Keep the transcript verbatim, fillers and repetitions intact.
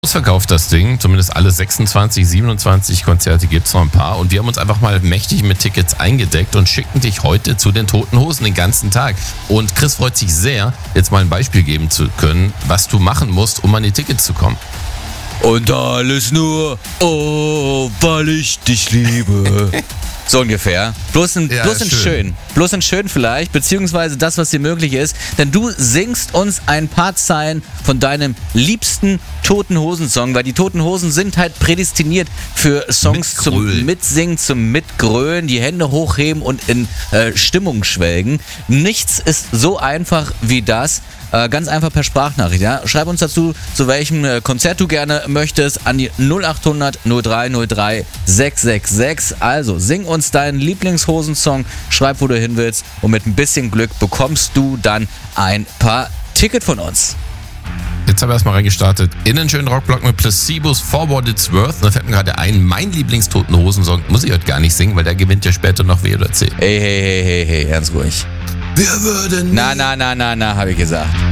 Ausverkauft das Ding, zumindest alle sechsundzwanzig, siebenundzwanzig Konzerte gibt es noch ein paar und wir haben uns einfach mal mächtig mit Tickets eingedeckt und schicken dich heute zu den Toten Hosen den ganzen Tag. Und Chris freut sich sehr, jetzt mal ein Beispiel geben zu können, was du machen musst, um an die Tickets zu kommen. Und alles nur, oh, weil ich dich liebe. So ungefähr. Bloß ein, Ja, bloß ein schön. schön. Bloß ein schön vielleicht, beziehungsweise das, was dir möglich ist. Denn du singst uns ein paar Zeilen von deinem liebsten Toten Hosen-Song, weil die Toten Hosen sind halt prädestiniert für Songs zum Mitgrölen. Mitsingen, zum Mitgrölen, die Hände hochheben und in äh, Stimmung schwelgen. Nichts ist so einfach wie das. Äh, ganz einfach per Sprachnachricht. Ja? Schreib uns dazu, zu welchem äh, Konzert du gerne möchtest, an die null acht hundert null drei null drei sechs sechs sechs. Also sing uns deinen Lieblingshosensong, schreib, wo du hin willst und mit ein bisschen Glück bekommst du dann ein paar Ticket von uns. Jetzt haben wir erstmal reingestartet in einen schönen Rockblock mit Placebos For What It's Worth. Da fällt mir gerade ein, mein Lieblingstoten Hosen-Song muss ich heute gar nicht singen, weil der gewinnt ja später noch W oder C. Hey, hey, hey, hey, hey, ganz ruhig. Wir würden Na, na, na, na, na, habe ich gesagt.